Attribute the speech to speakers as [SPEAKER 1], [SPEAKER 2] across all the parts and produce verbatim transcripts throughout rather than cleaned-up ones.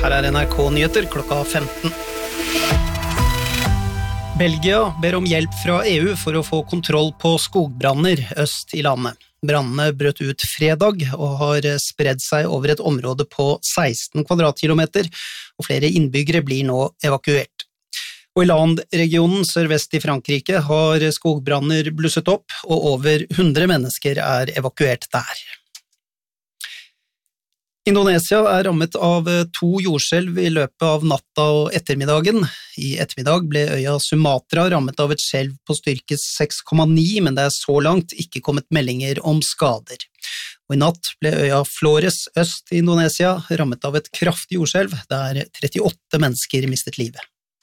[SPEAKER 1] Her er N R K-nyheter klokka femten. Belgia ber om hjelp fra E U for å få kontroll på skogbranner øst i landet. Brannene brøt ut fredag og har spredd seg over et område på seksten kvadratkilometer, og flere innbyggere blir nå evakuert. Og i Land-regionen sørvest i Frankrike har skogbranner blusset opp, og over hundre mennesker er evakuert der. Indonesia er rammet av to jordskjelv i løpet av natta og ettermiddagen. I ettermiddag ble øya Sumatra rammet av et skjelv på styrke seks komma ni, men det er så langt ikke kommet meldinger om skader. Og i natt ble øya Flores øst i Indonesia rammet av et kraftig jordskjelv, der trettiåtte mennesker mistet livet.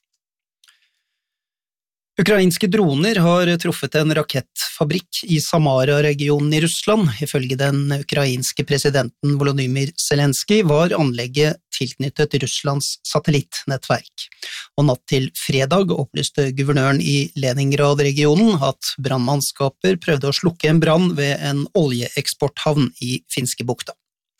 [SPEAKER 1] Ukrainske droner har truffet en rakettfabrikk i Samara-regionen i Russland. Ifølge den ukrainske presidenten Volodymyr Zelenskyj var anlegget tilknyttet Russlands satellittnettverk. Og natt til fredag opplyste guvernøren i Leningrad-regionen at brannmannskaper prøvde å slukke en brann ved en oljeeksporthavn i Finskebukta.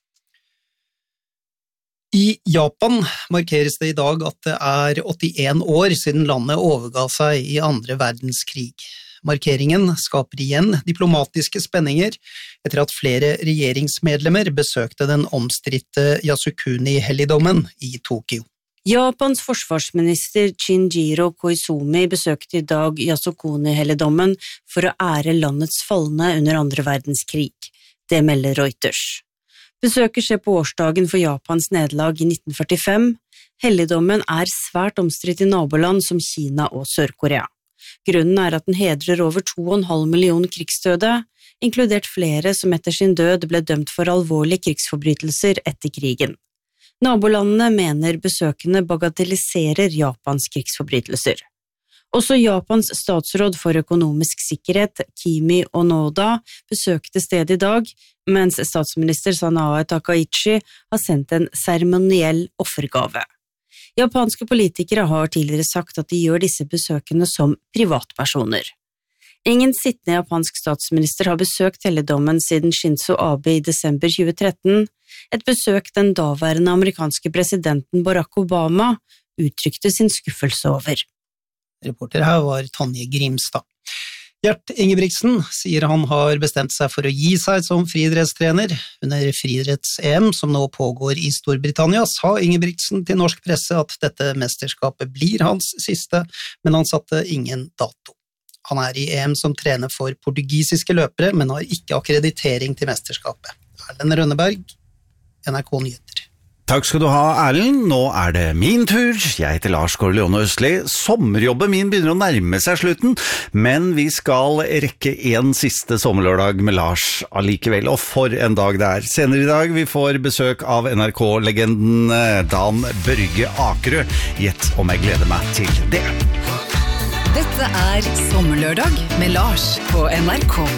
[SPEAKER 1] I Japan markeres det i dag at det er åttien år siden landet overga seg i andre verdenskrig. Markeringen skaper igjen diplomatiske spenninger etter at flere regjeringsmedlemmer besøkte den omstridte Yasukuni-helligdommen i Tokyo.
[SPEAKER 2] Japans forsvarsminister Shinjiro Koizumi besøkte i dag Yasukuni-helligdommen for å ære landets falne under andre verdenskrig. Det melder Reuters. Besøket skjer på årsdagen for Japans nederlag i nitten førtifem. Helligdommen er svært omstridt i naboland som Kina og Sør-Korea. Grunnen er at den hedrer over to og en halv million krigsdøde, inkludert flere som etter sin død ble dømt for alvorlige krigsforbrytelser etter krigen. Nabolandene mener besøkende bagatelliserer Japans krigsforbrytelser. Også Japans statsråd for økonomisk sikkerhet, Kimi Onoda, besøkte stedet i dag, mens statsminister Sanae Takaichi har sendt en seremoniell offergave. Japanske politikere har tidligere sagt at de gjør disse besøkene som privatpersoner. Ingen sittende japansk statsminister har besøkt helligdommen siden Shinzo Abe i desember tjue tretten, et besøk den daværende amerikanske presidenten Barack Obama uttrykte sin skuffelse over.
[SPEAKER 1] Reporter her var Tonje Grimstad. Gjert Ingebrigtsen sier han har bestemt seg for å gi seg som friidrettstrener. Under friidretts-E M som nå pågår i Storbritannia, sa Ingebrigtsen til norsk presse at dette mesterskapet blir hans siste, men han satte ingen dato. Han er i E M som trener for portugisiske løpere, men har ikke akkreditering til mesterskapet. Erlend Rønneberg, N R K-nyheter.
[SPEAKER 3] Takk skal du ha, Erlend. Nå er det min tur. Jeg heter Lars Korleone Østli. Sommerjobben min begynner å nærme seg slutten, men vi skal rekke en siste sommerlørdag med Lars allikevel, og for en dag det er. Senere i dag vi får besøk av N R K-legenden Dan Børge Akerø. Gjett om jeg gleder meg til det.
[SPEAKER 4] Dette er Sommerlørdag med Lars på N R K.